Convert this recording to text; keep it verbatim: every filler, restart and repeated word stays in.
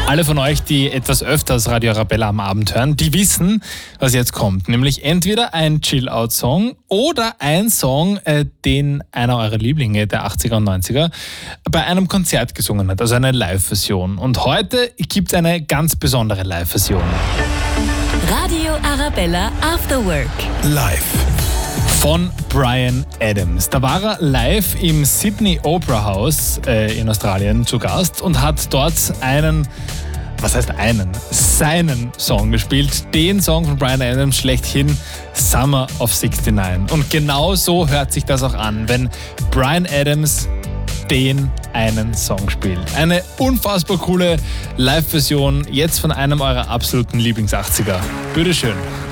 Alle von euch, die etwas öfters Radio Arabella am Abend hören, die wissen, was jetzt kommt. Nämlich entweder ein Chill-Out-Song oder ein Song, äh, den einer eurer Lieblinge der achtziger und neunziger bei einem Konzert gesungen hat, also eine Live-Version. Und heute gibt es eine ganz besondere Live-Version. Radio Arabella After Work. Live. Von Bryan Adams. Da war er live im Sydney Opera House äh, in Australien zu Gast und hat dort einen, was heißt einen, seinen Song gespielt. Den Song von Bryan Adams schlechthin, Summer of sixty-nine. Und genau so hört sich das auch an, wenn Bryan Adams den einen Song spielt. Eine unfassbar coole Live-Version, jetzt von einem eurer absoluten Lieblings-achtziger. Bitteschön.